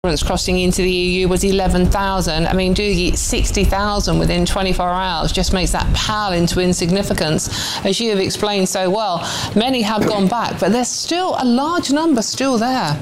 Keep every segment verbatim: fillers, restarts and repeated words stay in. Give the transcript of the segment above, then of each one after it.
crossing into the E U was eleven thousand. I mean, Doogie, sixty thousand within twenty-four hours just makes that pale into insignificance. As you have explained so well, many have gone back, but there's still a large number still there.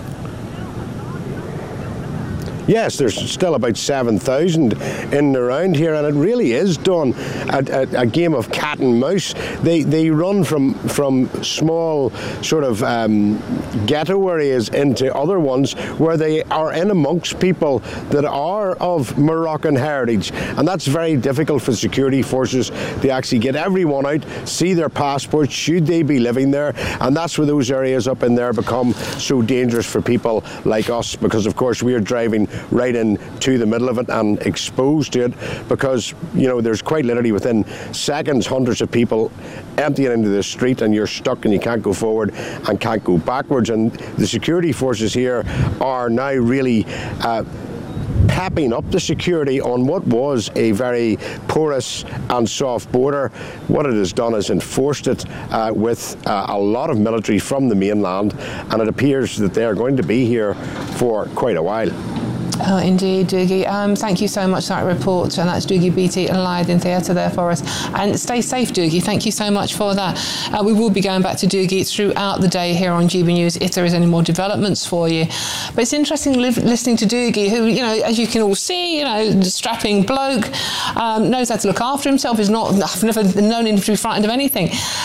Yes, there's still about seven thousand in and around here, and it really is done a, a, a game of cat and mouse. They they run from from small sort of um, ghetto areas into other ones where they are in amongst people that are of Moroccan heritage, and that's very difficult for security forces to actually get everyone out, see their passports, should they be living there, and that's where those areas up in there become so dangerous for people like us, because of course we are driving right into the middle of it and exposed to it, because you know there's quite literally within seconds hundreds of people emptying into the street, and you're stuck and you can't go forward and can't go backwards. And the security forces here are now really uh, pepping up the security on what was a very porous and soft border. What it has done is enforced it uh, with uh, a lot of military from the mainland, and it appears that they are going to be here for quite a while. Oh, indeed, Doogie. Um, thank you so much for that report. And that's Doogie Beattie and Lythe in theatre there for us. And stay safe, Doogie. Thank you so much for that. Uh, we will be going back to Doogie throughout the day here on G B News if there is any more developments for you. But it's interesting li- listening to Doogie, who, you know, as you can all see, you know, the strapping bloke, um, knows how to look after himself. Is not, I've never known him to be frightened of anything.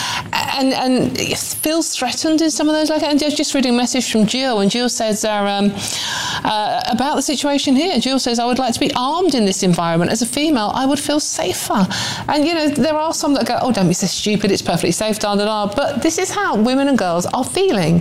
And and feels threatened in some of those. Like, and just, just reading a message from Jill, and Jill says uh, um, uh, about the situation here. Jill says, I would like to be armed in this environment. As a female, I would feel safer. And, you know, there are some that go, oh, don't be so stupid, it's perfectly safe, da, da, da. But this is how women and girls are feeling.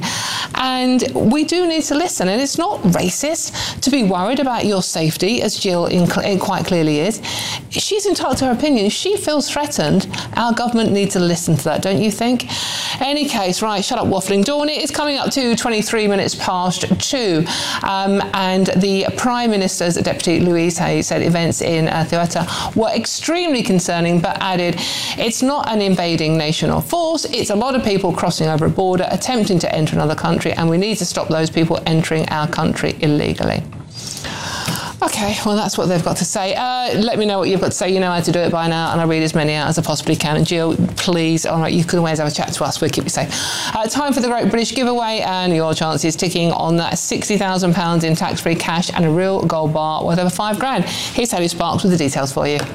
And we do need to listen. And it's not racist to be worried about your safety, as Jill in, in quite clearly is. She's entitled to her opinion. If she feels threatened, our government needs to listen to that, don't you think? Any case, right, shut up waffling. Dawn, it is coming up to twenty-three minutes past two. Um, and the Prime Minister's Deputy Louise Hay said events in uh, Ceuta were extremely concerning, but added, it's not an invading nation or force, it's a lot of people crossing over a border, attempting to enter another country, and we need to stop those people entering our country illegally. Okay, well, that's what they've got to say. Uh, let me know what you've got to say. You know how to do it by now, and I'll read as many out as I possibly can. And Jill, please, all right, you can always have a chat to us. We'll keep you safe. Uh, time for the Great British Giveaway, and your chance is ticking on that sixty thousand pounds in tax-free cash and a real gold bar worth over five grand. Here's Haley Sparks with the details for you.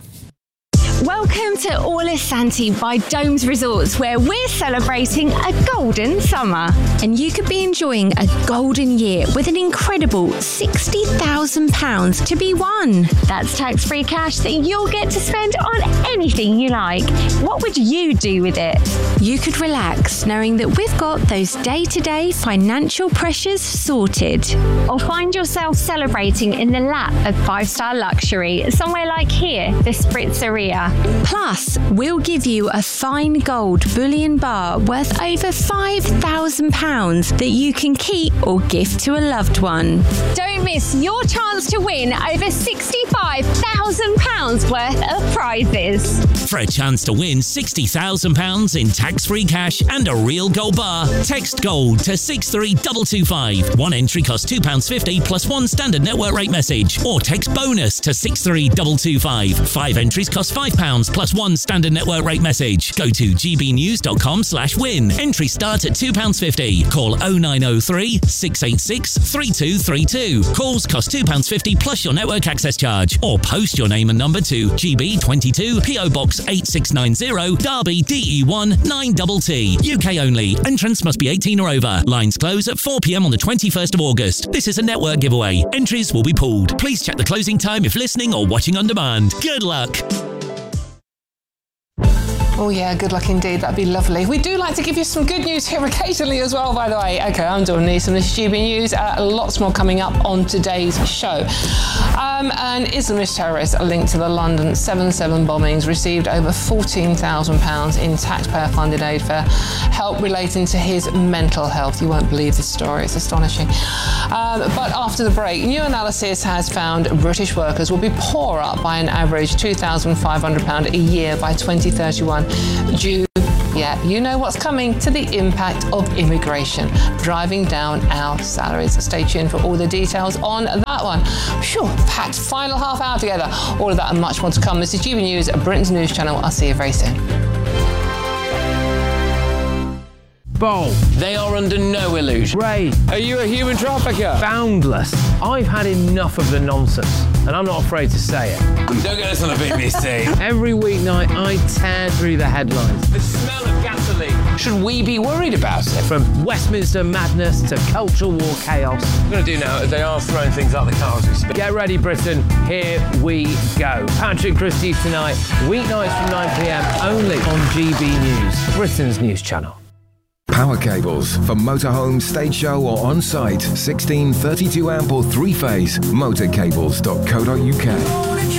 Welcome to Orlis Santi by Domes Resorts, where we're celebrating a golden summer. And you could be enjoying a golden year with an incredible sixty thousand pounds to be won. That's tax-free cash that you'll get to spend on anything you like. What would you do with it? You could relax knowing that we've got those day-to-day financial pressures sorted. Or find yourself celebrating in the lap of five-star luxury, somewhere like here, the Spritzeria. Plus, we'll give you a fine gold bullion bar worth over five thousand pounds that you can keep or gift to a loved one. Don't miss your chance to win over sixty-five thousand pounds worth of prizes. For a chance to win sixty thousand pounds in tax-free cash and a real gold bar, text GOLD to six three two two five. One entry costs two pounds fifty plus one standard network rate message. Or text BONUS to six three two two five. Five entries cost five pounds plus one standard network rate message. Go to gbnews.com slash win. Entry start at two pounds fifty. Call oh nine oh three, six eight six, three two three two. Calls cost two pounds fifty plus your network access charge. Or post your name and number to G B twenty-two, P O Box eight six nine zero, Derby D E one nine T T. U K only. Entrance must be eighteen or over. Lines close at four p.m. on the twenty-first of August. This is a network giveaway. Entries will be pooled. Please check the closing time if listening or watching on demand. Good luck. Oh yeah, good luck indeed. That'd be lovely. We do like to give you some good news here occasionally as well, by the way. Okay, I'm Dawn Neeson. This is G B News. Uh, lots more coming up on today's show. Um, an Islamist terrorist linked to the London seven seven bombings received over fourteen thousand pounds in taxpayer-funded aid for help relating to his mental health. You won't believe this story. It's astonishing. Um, but after the break, new analysis has found British workers will be poorer by an average two thousand five hundred pounds a year by twenty thirty-one. Due, yeah, app, you know what's coming to the impact of immigration, driving down our salaries. Stay tuned for all the details on that one. Sure, packed final half hour together. All of that and much more to come. This is G B News, Britain's news channel. I'll see you very soon. Bold. They are under no illusion. Ray. Are you a human trafficker? Boundless. I've had enough of the nonsense, and I'm not afraid to say it. Don't get us on the B B C. Every weeknight, I tear through the headlines. The smell of gasoline. Should we be worried about it? From Westminster madness to cultural war chaos. What we're going to do now is they are throwing things out the car as we speak. Get ready, Britain. Here we go. Patrick Christie tonight, weeknights from nine p m, only on G B News, Britain's news channel. Power cables for motorhome, stage show or on-site. sixteen, thirty-two amp or three-phase. motorcables dot co dot uk.